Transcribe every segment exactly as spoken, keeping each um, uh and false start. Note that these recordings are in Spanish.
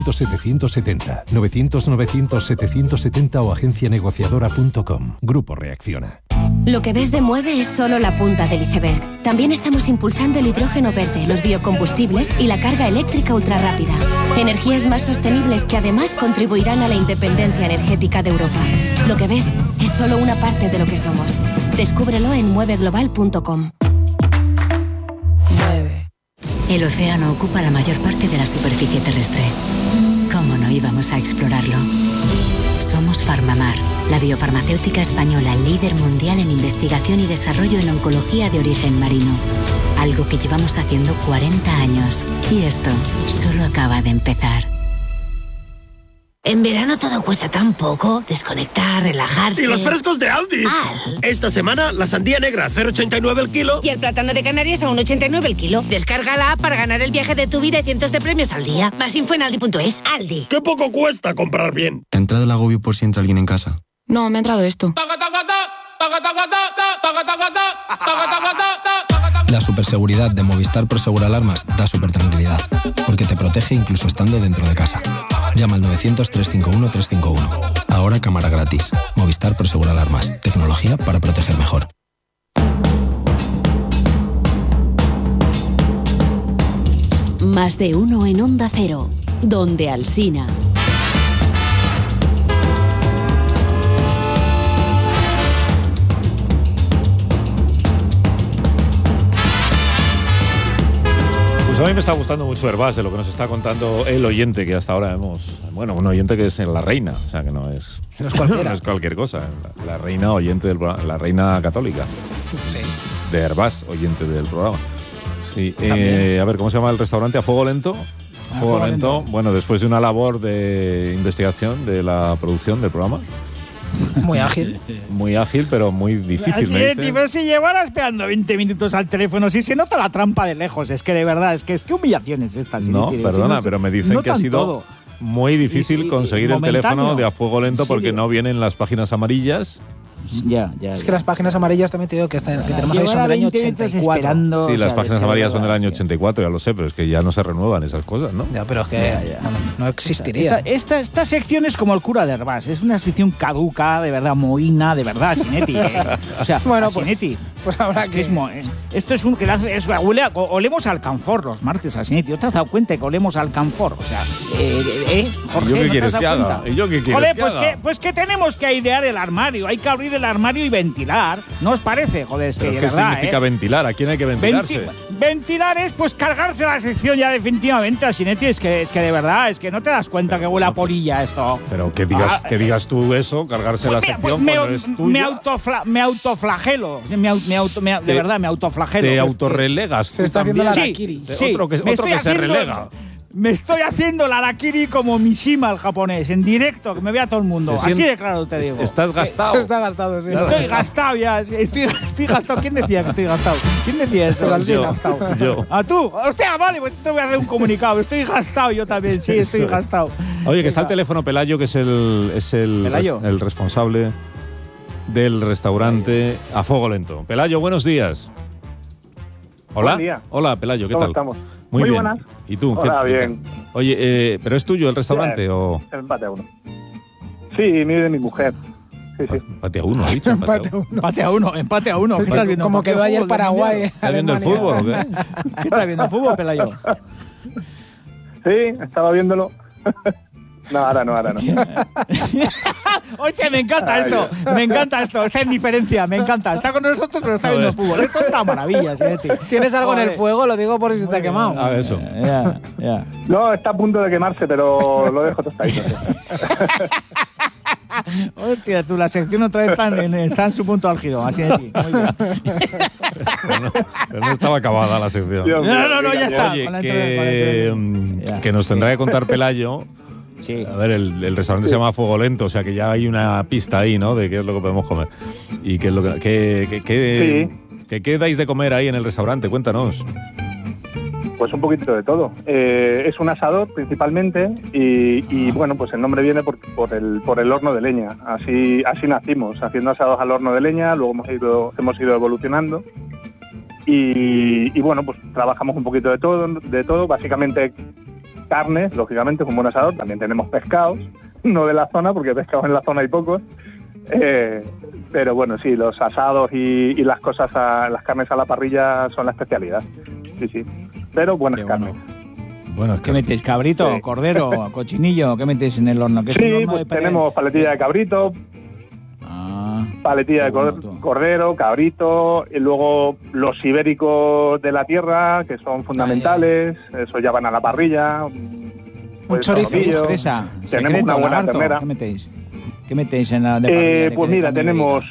setecientos setenta, novecientos novecientos setecientos setenta o agencia negociadora punto com. Grupo Reacciona. Lo que ves de Mueve es solo la punta del iceberg. También estamos impulsando el hidrógeno verde, los biocombustibles y la carga eléctrica ultrarrápida. Energías más sostenibles que además contribuirán a la independencia energética de Europa. Lo que ves es solo una parte de lo que somos. Descúbrelo en mueve global punto com. El océano ocupa la mayor parte de la superficie terrestre. ¿Cómo no íbamos a explorarlo? Somos Farmamar, la biofarmacéutica española líder mundial en investigación y desarrollo en oncología de origen marino. Algo que llevamos haciendo cuarenta años. Y esto solo acaba de empezar. En verano todo cuesta tan poco. Desconectar, relajarse... ¡Y los frescos de Aldi! Al. Esta semana, la sandía negra a cero coma ochenta y nueve el kilo. Y el plátano de Canarias a uno coma ochenta y nueve el kilo. Descarga la app para ganar el viaje de tu vida y cientos de premios al día. Más info en aldi punto es. Aldi. ¡Qué poco cuesta comprar bien! ¿Te ha entrado el agobio por si entra alguien en casa? No, me ha entrado esto. La superseguridad de Movistar Prosegur Alarmas da súper tranquilidad, porque te protege incluso estando dentro de casa. Llama al novecientos, trescientos cincuenta y uno, trescientos cincuenta y uno. Ahora cámara gratis. Movistar Prosegur Alarmas. Tecnología para proteger mejor. Más de uno en Onda Cero, donde Alsina. A mí me está gustando mucho Herbás de lo que nos está contando el oyente que hasta ahora hemos... Bueno, un oyente que es la reina, o sea que no es... No es cualquiera. No es cualquier cosa. La, la reina oyente del programa, la reina católica. Sí. De Herbás, oyente del programa. Sí. Eh, a ver, ¿cómo se llama el restaurante? ¿A Fuego Lento? A Fuego, Fuego Lento. Lento. Bueno, después de una labor de investigación de la producción del programa. Muy ágil. Muy ágil, pero muy difícil. Así me es, pero si llevara esperando veinte minutos al teléfono, si se nota la trampa de lejos, es que de verdad, es que es que humillaciones estas. No, si perdona, no, pero me dicen no que ha sido todo. muy difícil y, y, conseguir y el teléfono de A Fuego Lento porque no vienen las páginas amarillas. Ya, ya. Es ya. que las páginas amarillas también te digo que, están, que tenemos ahí son del año ochenta y cuatro. Esperando, sí, o sea, las páginas es que amarillas son del año sí. ochenta y cuatro, ya lo sé, pero es que ya no se renuevan esas cosas, ¿no? Ya, pero es que ya, ya. No, no existiría. Esta, esta, esta sección es como el cura de Herbás, es una sección caduca, de verdad, mohina, de verdad, Sinetti. ¿eh? O sea, bueno, pues, Sinetti. Pues ahora es que... que es mo, eh, esto es un que hace, es, huele a, olemos al alcanfor los martes a Sinetti. ¿No te has dado cuenta que olemos al alcanfor? O sea, eh, eh, Jorge, ¿Y yo qué ¿no quieres te has que dado haga? cuenta? ¿Y yo qué quieres Joder, que pues haga? que, pues que tenemos que airear el armario, hay que abrir el armario y ventilar. ¿No os parece? Joder, es que ¿Pero de qué verdad, significa eh. ventilar? ¿A quién hay que ventilarse? Venti ventilar es pues cargarse la sección ya definitivamente a Sinetti. Es que, es que de verdad, es que no te das cuenta pero, que huele no, a polilla esto. Pero que digas, ah, que digas tú eso, cargarse pues la mira, sección pues me, cuando es tuya. Me, autofla, me autoflagelo. Me, me auto, me, de te, verdad, me autoflagelo. Te pues, autorrelegas. Se está haciendo la sí, harakiri. Sí, otro que, otro que se relega. Me estoy haciendo la harakiri como Mishima, el japonés, en directo, que me vea todo el mundo. Te Así de claro te digo. Estás gastado. Está gastado, sí. Estoy gastado ya. Estoy, estoy gastado. ¿Quién decía que estoy gastado? ¿Quién decía eso? Pues Yo. gastado. Yo. ¿A tú? Hostia, vale, pues te voy a hacer un comunicado. Estoy gastado yo también, sí, estoy gastado. Oye, que está el teléfono Pelayo, que es el, es el, Pelayo. el responsable del restaurante Pelayo. A Fuego Lento. Pelayo, buenos días. Hola. Buen día. Hola, Pelayo, ¿qué ¿Cómo tal? estamos? Muy, Muy bien. buenas. ¿Y tú? Hola, ¿qué, bien. Oye, eh, ¿pero es tuyo el restaurante Bien. o...? Empate a uno. Sí, mío de mi mujer. Sí, sí. Empate a uno, ha dicho. Empate a uno. Empate a uno, empate a uno. ¿Qué estás viendo? Como quedó ayer Paraguay. ¿Estás viendo el fútbol o qué? ¿Qué estás viendo el fútbol, Pelayo? Sí, estaba viéndolo. No, ahora no, ahora no. Oye, me encanta esto, me encanta esto, esta indiferencia, me encanta. Está con nosotros, pero está viendo el fútbol. Esto es una maravilla, Sinetti. ¿Tienes algo Joder. en el fuego? Lo digo por si se te ha quemado. Ah, eso. Ya, ya. No, está a punto de quemarse, pero lo dejo tostadito. Hostia, tú, la sección otra vez está en, está en su punto álgido, así de ti. Muy bien. Pero no, pero no estaba acabada la sección. Dios mío, No, no, no, ya está. Oye, Con la que, entrevista, con la entrevista. mm, que nos tendrá que contar Pelayo. Sí. A ver, el, el restaurante se llama Fuego Lento, o sea que ya hay una pista ahí, ¿no? De qué es lo que podemos comer. Y qué es lo que... que, que, que, Sí. que- ¿Qué dais de comer ahí en el restaurante? Cuéntanos. Pues un poquito de todo. Eh, es un asador principalmente y, y bueno, pues el nombre viene por, por, el, por el horno de leña. Así, así nacimos, haciendo asados al horno de leña, luego hemos ido, hemos ido evolucionando y, y bueno, pues trabajamos un poquito de todo, de todo. Básicamente carnes, lógicamente, es un buen asador. También tenemos pescados, no de la zona, porque pescados en la zona hay pocos. Eh, pero bueno, sí, los asados y, y las cosas, a, las carnes a la parrilla son la especialidad. Sí, sí. Pero buenas carnes. Bueno, ¿qué metéis? ¿Cabrito, sí. cordero, cochinillo? ¿Qué metéis en el horno? ¿Qué es sí, un horno pues de tenemos paletilla de cabrito, ah, paletilla de bueno, cordero, cabrito, y luego los ibéricos de la tierra, que son fundamentales, ay, eso ya van a la parrilla. Un chorizo. Fresa, tenemos secreto, una buena lagarto. ternera. ¿Qué metéis? ¿Qué metéis en la de parrilla? Eh, de pues que- mira, de tenemos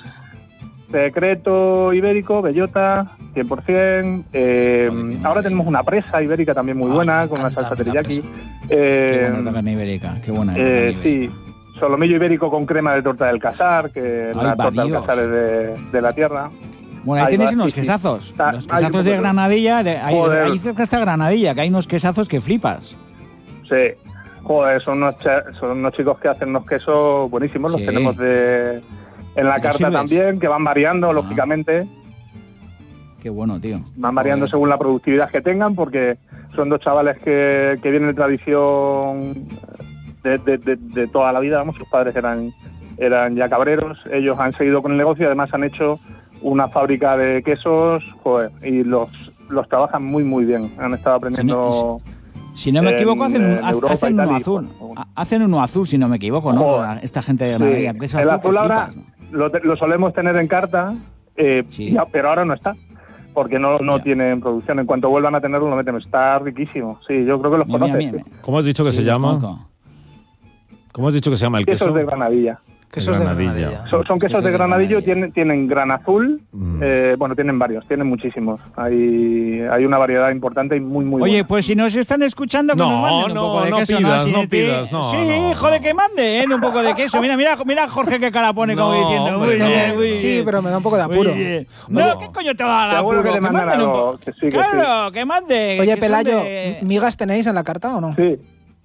secreto ibérico, bellota, cien por ciento. Eh, ahora tenemos una presa ibérica también muy buena, Ah, con una salsa la teriyaki. Qué Eh, buena la carne ibérica, qué buena. la eh, carne sí, ibérica. solomillo ibérico con crema de torta del casar, que Ay, la va torta del Dios. casar es de, de la tierra. Bueno, ahí Ahí tenéis va, unos sí, sí. quesazos. Está- Los hay quesazos un de poco- Granadilla, de, ahí, Joder. ahí cerca está Granadilla, que hay unos quesazos que flipas. Sí, joder, son unos, cha- son unos chicos que hacen unos quesos buenísimos, Sí. los tenemos de en la ¿Y los carta sirves? también, que van variando, Ah. lógicamente. Qué bueno, tío. Van variando Joder. según la productividad que tengan, porque son dos chavales que, que vienen de tradición de, de- de- de toda la vida, vamos, sus padres eran, eran ya cabreros, ellos han seguido con el negocio y además han hecho una fábrica de quesos, joder, y los, los trabajan muy muy bien, han estado aprendiendo... Si no me en- equivoco, hacen, un- en ha- Europa hacen y tal, uno y, azul. bueno, Ha- Hacen uno azul, si no me equivoco, ¿no? Joder. Esta gente de Sí. Granadilla. que es El azul, azul que ahora flipas, ¿no? lo, te- lo solemos tener en carta, eh, Sí. ya, pero ahora no está, porque no, no Ya. tienen producción. En cuanto vuelvan a tenerlo, lo meten. Está riquísimo. Sí, yo creo que los Mira, conoces. mira, sí. mira. ¿Cómo has dicho que Sí, se los llama? conozco. ¿Cómo has dicho que se llama el queso? Quesos de Granadilla. Quesos de Granadilla. Granadilla. Son, son quesos Quesos de de granadillo, Granadilla. tienen, tienen gran azul, Mm. eh, bueno, tienen varios, tienen muchísimos. Hay, hay una variedad importante y muy, muy Oye, buena. pues si nos están escuchando, que No, nos manden un no, poco de no queso, pidas, ¿no? no Sineti? pidas, no, Sí, no, joder, no. que manden un poco de queso. Mira, mira, mira Jorge qué cara pone como No, diciendo, hombre, muy Es que bien, me- muy sí, bien. pero me da un poco de Muy apuro. bien. No, ¿qué coño te va a dar Seguro apuro? que le mandan manden un algo, poco. que sí, que Claro, que manden. Oye, que son Pelayo, de- ¿migas tenéis en la carta o no? Sí.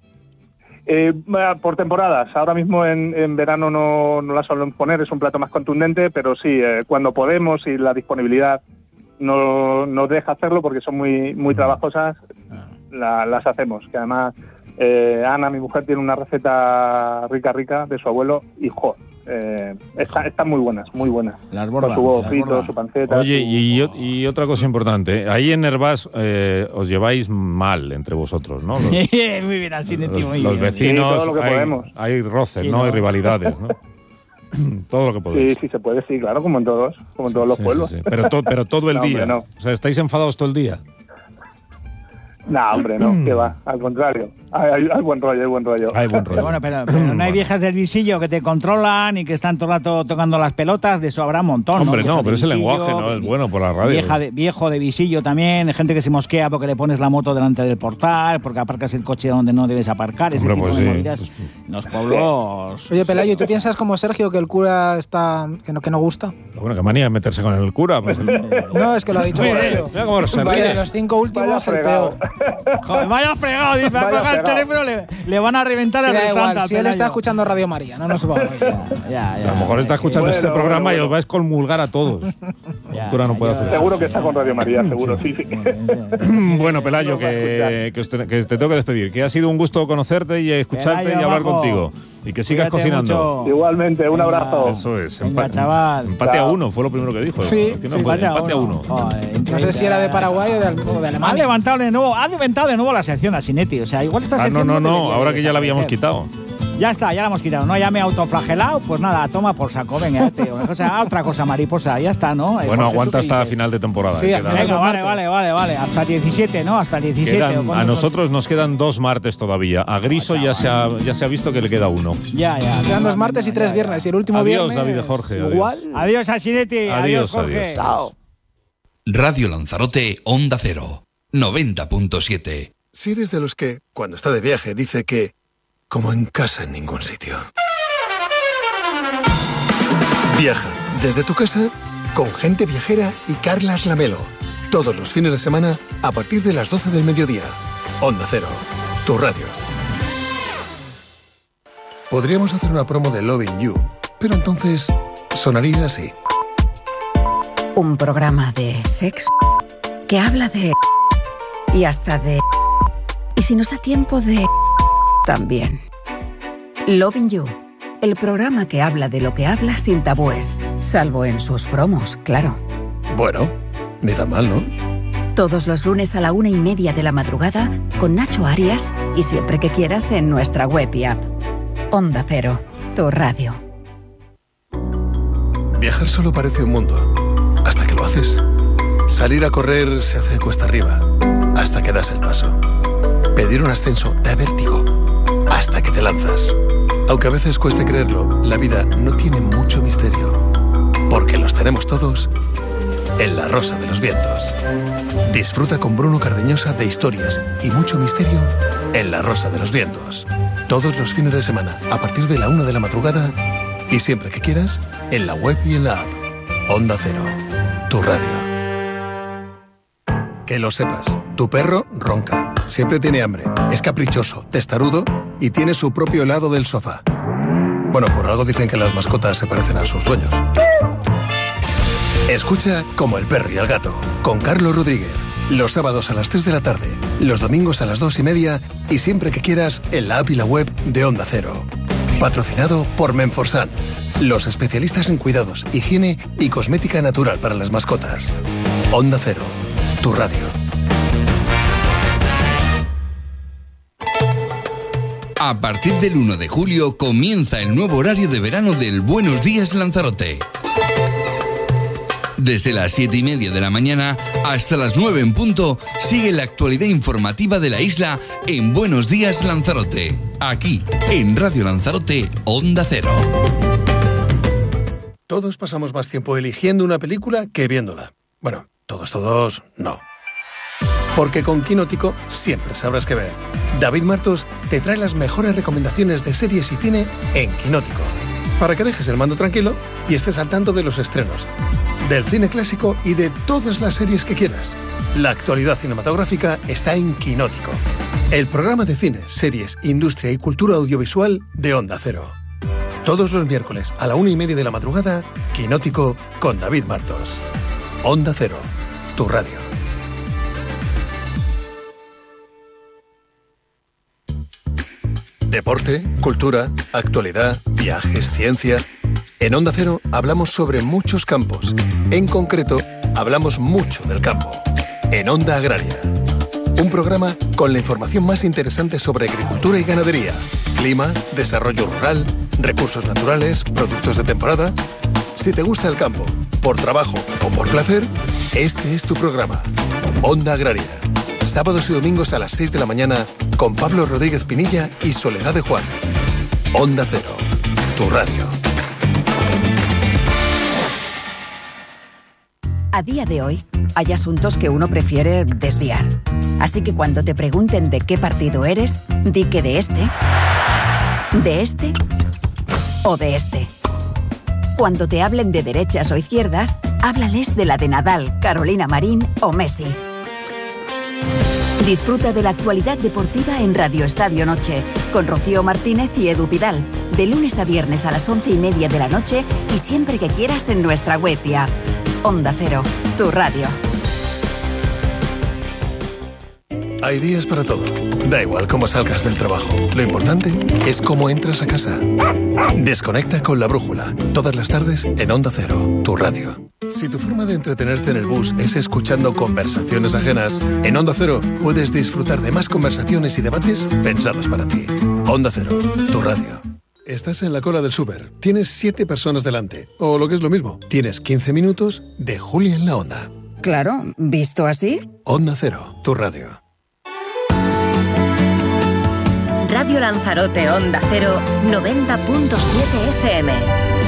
Eh, va por temporadas. Ahora mismo en, en verano no, no la solemos poner, es un plato más contundente, pero sí, eh, cuando podemos y la disponibilidad no nos deja hacerlo porque son muy muy trabajosas, la- las hacemos. Que además eh, Ana, mi mujer, tiene una receta rica, rica de su abuelo y jo, eh, está- están muy buenas, muy buenas. Las Con bordas. su huevo las frito, bordas. su panceta. Oye, su- y, y otra cosa importante. Ahí en Nervás eh, os lleváis mal entre vosotros, ¿no? Los, Muy bien, así los- muy los bien. vecinos, Sí, todo lo que hay, podemos. hay roces, Sí, ¿no? ¿no? Hay rivalidades, ¿no? Todo lo que Sí, podéis. sí se puede, sí, claro, como en todos, como en todos los Sí, sí, pueblos. sí. Pero, to- pero todo el No, día. hombre, no. O sea, ¿estáis enfadados todo el día? No, hombre, no, que va, al contrario. Hay, hay- hay buen rollo, hay buen rollo. Hay buen Pero rollo. bueno, pero, pero no hay viejas del visillo que te controlan y que están todo el rato tocando las pelotas, de eso habrá un montón. Hombre, no, Viejas pero de es el visillo, lenguaje, ¿no? Es bueno por la radio. Vieja de- viejo de visillo también, gente que se mosquea porque le pones la moto delante del portal, porque aparcas el coche donde no debes aparcar, ese Hombre, tipo pues de sí. movidas. En los pueblos. Oye, Pelayo, ¿tú piensas como Sergio que el cura está que no, que no gusta? Bueno, qué manía de meterse con el cura. Pues, No, es que lo ha dicho Mira, Sergio. mira cómo se Que de ríe. los cinco últimos, Vaya el fregado. peor. Joder, vaya fregado, dice, va a Vaya colgar el fregado. teléfono, le, le van a reventar Sí, el da restaurante. igual, al si él Pelayo. está escuchando Radio María, no nos va a oír. Ya, ya, A lo mejor está escuchando Bueno, este bueno, programa y bueno. os vais a excomulgar a todos. Ya, El cura no puede ya, hacer ya. Seguro que está con Radio María, seguro, sí, sí. Bueno, Pelayo, No va a que, que, os te, que te tengo que despedir. Que ha sido un gusto conocerte y escucharte Pelayo, y hablar majo. contigo. Y que sigas Cuídate cocinando. mucho. Igualmente, un Venga. abrazo. Eso es. Venga, empa- chaval. Empate a Chao. uno, fue lo primero que dijo. Sí, Tiene sí, un- Empate a empate a uno. uno. Joder, No sé si era de Paraguay o de, o de Ha Alemania. levantado de nuevo, ha levantado de nuevo la sección a Sinetti. O sea, igual esta Ah, sección no, no, no. debería Ahora que ya la habíamos desaparecer. quitado. Ya está, ya la hemos quitado, ¿no? Ya me he autoflagelado, pues nada, toma por saco, venga, tío. Una cosa, otra cosa, mariposa, ya está, ¿no? Eh, Bueno, Jorge, aguanta ¿tú qué hasta dices? final de temporada. Sí, eh, al quedan- final. Venga, Los vale, martes. vale, vale, vale. Hasta el diecisiete, ¿no? Hasta el diecisiete. quedan- ¿o cuándo a nos- nosotros nos quedan dos martes todavía. A Griso ya se, ha, ya se ha visto que le queda uno. Ya, ya. Quedan dos martes y tres Ya, ya. viernes. Y el último Adiós, viernes. David de Jorge, adiós. Igual. Adiós a Sinetti, adiós, Adiós, Jorge. adiós. Chao. Radio Lanzarote, Onda Cero, noventa punto siete. Si eres de los que, cuando está de viaje, dice que como en casa en ningún sitio. Viaja desde tu casa con Gente Viajera y Carlas Lamelo. Todos los fines de semana a partir de las doce del mediodía. Onda Cero, tu radio. Podríamos hacer una promo de Loving You, pero entonces sonaría así. Un programa de sexo que habla de... y hasta de... Y si nos da tiempo de... también. Loving You, el programa que habla de lo que habla sin tabúes, salvo en sus promos, claro. Bueno, ni tan mal, ¿no? Todos los lunes a la una y media de la madrugada con Nacho Arias y siempre que quieras en nuestra web y app. Onda Cero, tu radio. Viajar solo parece un mundo, hasta que lo haces. Salir a correr se hace cuesta arriba, hasta que das el paso. Pedir un ascenso da vértigo, hasta que te lanzas. Aunque a veces cueste creerlo, la vida no tiene mucho misterio, porque los tenemos todos en La Rosa de los Vientos. Disfruta con Bruno Cardeñosa de historias y mucho misterio en La Rosa de los Vientos. Todos los fines de semana, a partir de la una de la madrugada, y siempre que quieras, en la web y en la app. Onda Cero, tu radio. Que lo sepas, tu perro ronca, siempre tiene hambre, es caprichoso, testarudo y tiene su propio helado del sofá. Bueno, por algo dicen que las mascotas se parecen a sus dueños. Escucha Como el perro y el gato, con Carlos Rodríguez, los sábados a las tres de la tarde, los domingos a las dos y media y siempre que quieras en la app y la web de Onda Cero. Patrocinado por Menforsan, los especialistas en cuidados, higiene y cosmética natural para las mascotas. Onda Cero, tu radio. A partir del uno de julio comienza el nuevo horario de verano del Buenos Días Lanzarote. Desde las siete y media de la mañana hasta las nueve en punto, sigue la actualidad informativa de la isla en Buenos Días Lanzarote. Aquí, en Radio Lanzarote, Onda Cero. Todos pasamos más tiempo eligiendo una película que viéndola. Bueno, todos, todos, no. Porque con Quinótico siempre sabrás qué ver. David Martos te trae las mejores recomendaciones de series y cine en Quinótico, para que dejes el mando tranquilo y estés al tanto de los estrenos, del cine clásico y de todas las series que quieras. La actualidad cinematográfica está en Quinótico, el programa de cine, series, industria y cultura audiovisual de Onda Cero. Todos los miércoles a la una y media de la madrugada, Quinótico con David Martos. Onda Cero, tu radio. Deporte, cultura, actualidad, viajes, ciencia. En Onda Cero hablamos sobre muchos campos. En concreto, hablamos mucho del campo. En Onda Agraria. Un programa con la información más interesante sobre agricultura y ganadería, clima, desarrollo rural, recursos naturales, productos de temporada. Si te gusta el campo, por trabajo o por placer, este es tu programa. Onda Agraria. Sábados y domingos a las seis de la mañana con Pablo Rodríguez Pinilla y Soledad de Juan. Onda Cero, tu radio. A día de hoy, hay asuntos que uno prefiere desviar. Así que cuando te pregunten de qué partido eres, di que de este, de este o de este. Cuando te hablen de derechas o izquierdas, háblales de la de Nadal, Carolina Marín o Messi. Disfruta de la actualidad deportiva en Radio Estadio Noche, con Rocío Martínez y Edu Pidal, de lunes a viernes a las once y media de la noche y siempre que quieras en nuestra web y app. Onda Cero, tu radio. Hay días para todo. Da igual cómo salgas del trabajo. Lo importante es cómo entras a casa. Desconecta con La Brújula. Todas las tardes en Onda Cero, tu radio. Si tu forma de entretenerte en el bus es escuchando conversaciones ajenas, en Onda Cero puedes disfrutar de más conversaciones y debates pensados para ti. Onda Cero, tu radio. Estás en la cola del súper, tienes siete personas delante, o lo que es lo mismo, tienes quince minutos de Julia en la Onda. Claro, ¿visto así? Onda Cero, tu radio. Radio Lanzarote Onda Cero noventa punto siete F M.